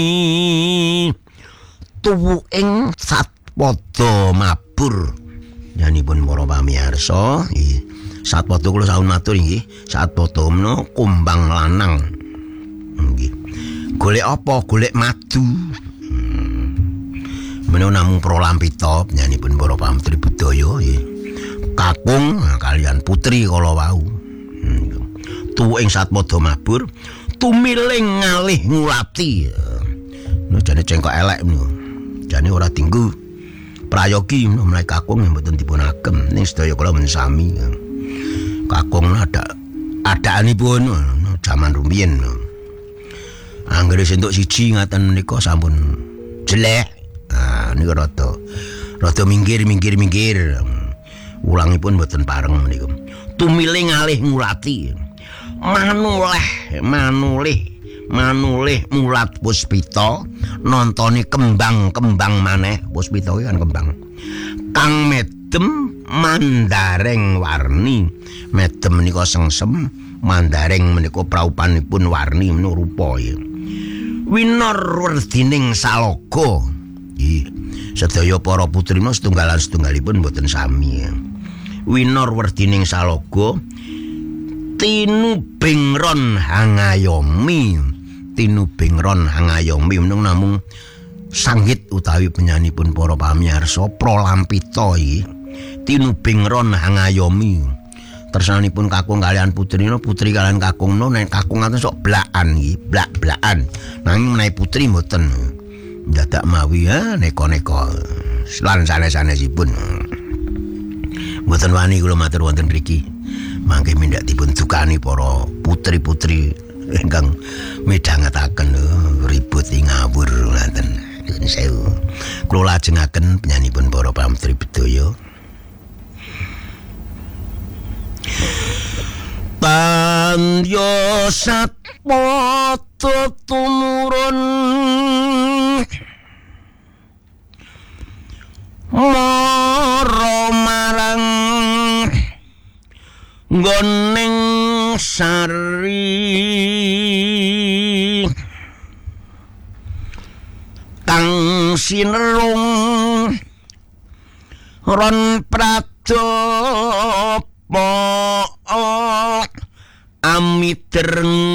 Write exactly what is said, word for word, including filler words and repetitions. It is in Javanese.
tuwuking Satpada mabur. Nyanipun para pamirsa, Satpada kula sawun matur nggih, Satpada menika kumbang lanang. Nggih. Golek apa? Golek madu. Menika namung pralampita nyanipun para pamtri budaya nggih. Kakung kalian putri kala wau. Tuwuking Satpada mabur, tumiling ngalih ngulati. Nah, jane cengkok elek menika. Jane ora dinggo prayogi menawi kakung mboten dipun agem ning sedaya kula men sami. Kakung ada adaanipun jaman rumiyin. Anggere sentuk siji ngaten menika sampun jelek. Nah, niku rada rada minggir-minggir-minggir. Ulangipun mboten pareng menika. Tumiling ngalih ngulati. Manuleh, manulih, manulih mulat puspita nontoni kembang-kembang maneh. Puspita kan kembang. Kang medem mandareng warni. Medem menika sengsem, mandareng menika praupanipun warni menika rupa ya. Winor werdining salaga. Nggih. Sedaya para putrina setunggalan-setunggalipun boten sami. Ya. Winor werdining salaga tinubingron hangayomi. Tinubingron hangayomi menung namung sanggit utawi penyanipun para pamirsa pralampita iki. Tinubingron hangayomi. Tersanipun kakung kalian putrina, putri kalian kakungno, nek kakung ngaten sok blakan iki, blak-blakan. Nanging menawi putri mboten. Dadak mawi ya neko-neko. Lan sanes-sanesipun. Mboten wani kula matur wonten mriki. Mangke mindak dipun dukani para putri-putri ingkang midhangetaken ribut ing ngawur ngaten. Nuwun sewu. Kula lajengaken penyanipun para pamtri bedaya. Pandya Satpada tumurun mara marang nggoning sari kang sinerung ron pradapa amidreng